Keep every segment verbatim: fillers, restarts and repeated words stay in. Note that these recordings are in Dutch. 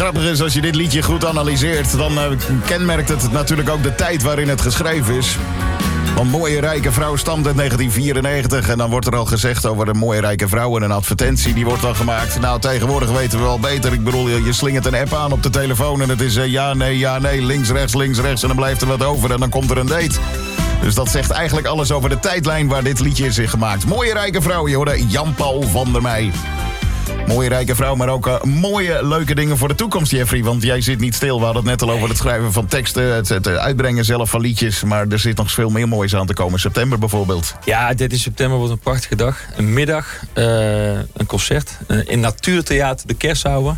grappige is, als je dit liedje goed analyseert, dan uh, kenmerkt het natuurlijk ook de tijd waarin het geschreven is. Want Mooie Rijke Vrouw stamt uit negentien vierennegentig... en dan wordt er al gezegd over een mooie rijke vrouw en een advertentie, die wordt dan gemaakt. Nou, tegenwoordig weten we wel beter. Ik bedoel, je slingert een app aan op de telefoon en het is uh, ja, nee, ja, nee, links, rechts, links, rechts... en dan blijft er wat over en dan komt er een date. Dus dat zegt eigenlijk alles over de tijdlijn waar dit liedje is in gemaakt. Mooie Rijke Vrouw, je hoorde Jan-Paul van der Meij. Mooie rijke vrouw, maar ook uh, mooie, leuke dingen voor de toekomst, Jeffrey. Want jij zit niet stil. We hadden het net al over het schrijven van teksten, het, het uitbrengen zelf van liedjes. Maar er zit nog veel meer moois aan te komen. September bijvoorbeeld. Ja, dertien september wordt een prachtige dag. Een middag, uh, een concert uh, in Natuurtheater de Kersthouwer.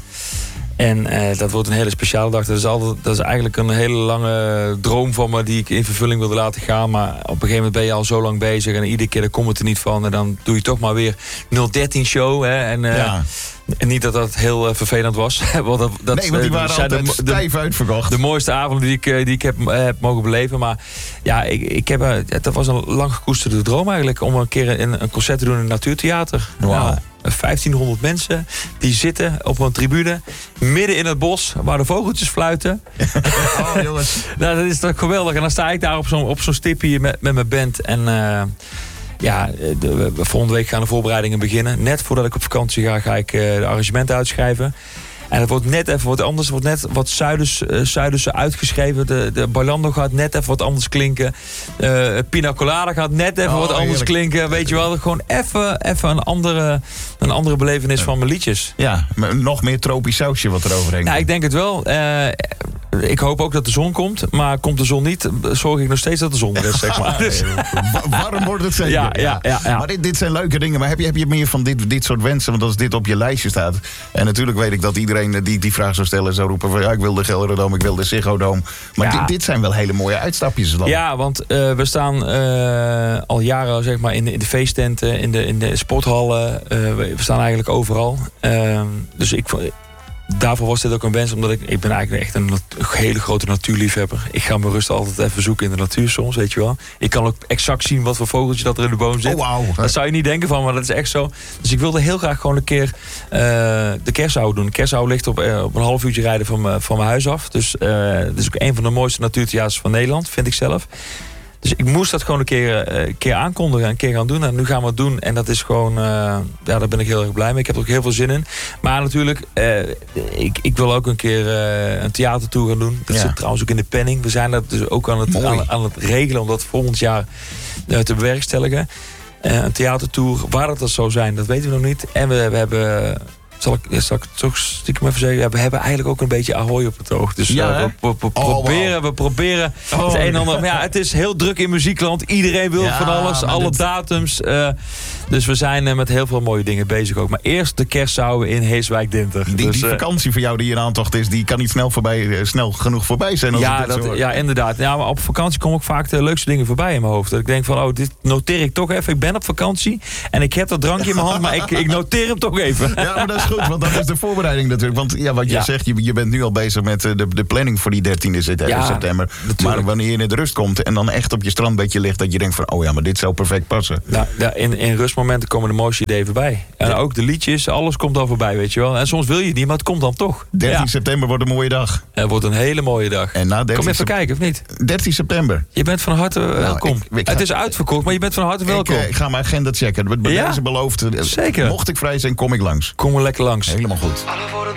En uh, dat wordt een hele speciale dag. Dat is, altijd, dat is eigenlijk een hele lange droom van me die ik in vervulling wilde laten gaan. Maar op een gegeven moment ben je al zo lang bezig en iedere keer dan komt het er niet van. En dan doe je toch maar weer nul dertien show. Hè? En, uh, ja. en niet dat dat heel uh, vervelend was. want dat, dat, nee, want die waren uh, altijd de, stijf uitverkocht. De mooiste avonden die ik, die ik heb, uh, heb mogen beleven. Maar ja, ik, ik heb, uh, dat was een lang gekoesterde droom eigenlijk. Om een keer een, een concert te doen in het Natuurtheater. Wow. Nou, vijftienhonderd mensen die zitten op een tribune midden in het bos waar de vogeltjes fluiten. Oh, jongens. Nou, dat is toch geweldig. En dan sta ik daar op zo'n op zo'n stipje met, met mijn band. En uh, ja, de, de, volgende week gaan de voorbereidingen beginnen. Net voordat ik op vakantie ga, ga ik uh, de arrangementen uitschrijven. En het wordt net even wat anders. Het wordt net wat Zuiders, uh, Zuiderse uitgeschreven. De, de Bailando gaat net even wat anders klinken. Uh, Pina Colada gaat net even oh, wat anders heerlijk. klinken. Weet je wel, gewoon even, even een, andere, een andere belevenis van mijn liedjes. Ja, nog meer tropisch sausje wat er overheen komt. Ja, ik denk het wel. Uh, ik hoop ook dat de zon komt. Maar komt de zon niet, zorg ik nog steeds dat de zon er is, zeg maar. Dus. Warm wordt het zeker. Ja, ja, ja, ja. Maar dit, dit zijn leuke dingen. Maar heb je, heb je meer van dit, dit soort wensen? Want als dit op je lijstje staat. En natuurlijk weet ik dat iedereen die die vraag zou stellen zou roepen van ja, ik wil de Gelderdoom, ik wil de Ziggo Dome. Maar ja. dit, dit zijn wel hele mooie uitstapjes dan. Ja, want uh, we staan uh, al jaren zeg maar in de, in de feesttenten, in de, in de sporthallen. Uh, we staan eigenlijk overal. Uh, dus ik Daarvoor was dit ook een wens, omdat ik, ik ben eigenlijk echt een, een hele grote natuurliefhebber. Ik ga mijn rust altijd even zoeken in de natuur soms, weet je wel. Ik kan ook exact zien wat voor vogeltje dat er in de boom zit. Oh, wow. Dat zou je niet denken van, maar dat is echt zo. Dus ik wilde heel graag gewoon een keer uh, de Kersthouwer doen. De Kersthouwer ligt op, uh, op een half uurtje rijden van, uh, van mijn huis af. Dus uh, dat is ook een van de mooiste natuurtheaters van Nederland, vind ik zelf. Dus ik moest dat gewoon een keer, uh, een keer aankondigen, een keer gaan doen. En nu gaan we het doen. En dat is gewoon, uh, ja, daar ben ik heel erg blij mee. Ik heb er ook heel veel zin in. Maar natuurlijk, uh, ik, ik wil ook een keer uh, een theatertour gaan doen. Dat ja. zit trouwens ook in de planning. We zijn dat dus ook aan het, aan, aan het regelen om dat volgend jaar uh, te bewerkstelligen. Uh, een theatertour, waar dat, dat zou zijn, dat weten we nog niet. En we, we hebben... Zal ik, zal ik het toch stiekem even zeggen? Ja, we hebben eigenlijk ook een beetje Ahoy op het oog. Dus ja, uh, we, we, we, oh, proberen, wow. we proberen oh, het een en ander. Maar ja, het is heel druk in muziekland. Iedereen wil ja, van alles, alle dit... datums. Uh, dus we zijn uh, met heel veel mooie dingen bezig ook. Maar eerst de Kersthouwer in Heeswijk-Dinter. Die, dus, die uh, vakantie voor jou die in aantocht is, die kan niet snel, voorbij, uh, snel genoeg voorbij zijn. Als ja, dat, ja, inderdaad. Ja, maar op vakantie komen ook vaak de leukste dingen voorbij in mijn hoofd. Dat ik denk van, oh, dit noteer ik toch even. Ik ben op vakantie en ik heb dat drankje in mijn hand, maar ik, ik noteer hem toch even. Ja, maar dat is goed, want dat is de voorbereiding natuurlijk. Want ja, wat je ja. zegt, je, je bent nu al bezig met de, de planning voor die dertiende ja, september. Natuurlijk. Maar wanneer je in de rust komt en dan echt op je strandbedje ligt, dat je denkt van, oh ja, maar dit zou perfect passen. Nou, ja, in, in rustmomenten komen de mooiste ideeën voorbij. En ja. ook de liedjes, alles komt dan voorbij, weet je wel. En soms wil je het niet, maar het komt dan toch. dertien ja. september wordt een mooie dag. Het wordt een hele mooie dag. En na Kom even kijken, of niet? dertien september. Je bent van harte nou, welkom. Ik, ik ga, het is uitverkocht, maar je bent van harte welkom. Ik, uh, ik ga mijn agenda checken. Bij ja? deze beloofd. Zeker. Mocht ik vrij zijn, kom ik langs. Kom er lekker langs. Helemaal goed.